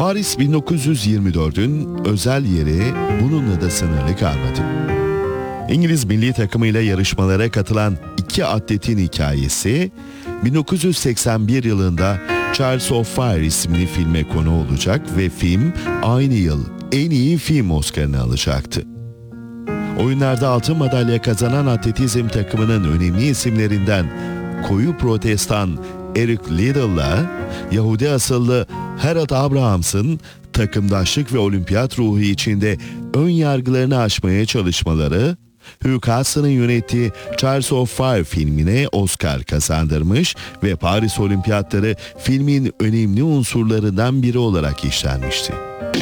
Paris 1924'ün özel yeri bununla da sınırlı kalmadı. İngiliz milli takımıyla yarışmalara katılan iki atletin hikayesi 1981 yılında Chariots of Fire isimli filme konu olacak ve film aynı yıl en iyi film Oscar'ını alacaktı. Oyunlarda altın madalya kazanan atletizm takımının önemli isimlerinden koyu protestan Eric Liddell'la Yahudi asıllı Harold Abrahams'ın takımdaşlık ve olimpiyat ruhu içinde ön yargılarını aşmaya çalışmaları, Hugh Hasson'ın yönettiği Chariots of Fire filmine Oscar kazandırmış ve Paris Olimpiyatları filmin önemli unsurlarından biri olarak işlenmişti.